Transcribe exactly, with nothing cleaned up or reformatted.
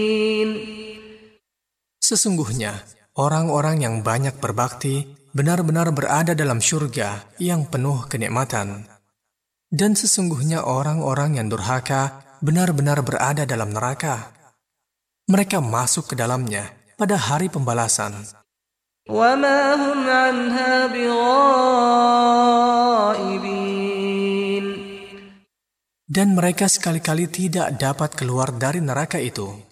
Sesungguhnya, orang-orang yang banyak berbakti benar-benar berada dalam syurga yang penuh kenikmatan. Dan sesungguhnya orang-orang yang durhaka benar-benar berada dalam neraka. Mereka masuk ke dalamnya pada hari pembalasan. وَمَا هُمْ عَنْهَا بِغَائِبِينَ Dan mereka sekali-kali tidak dapat keluar dari neraka itu.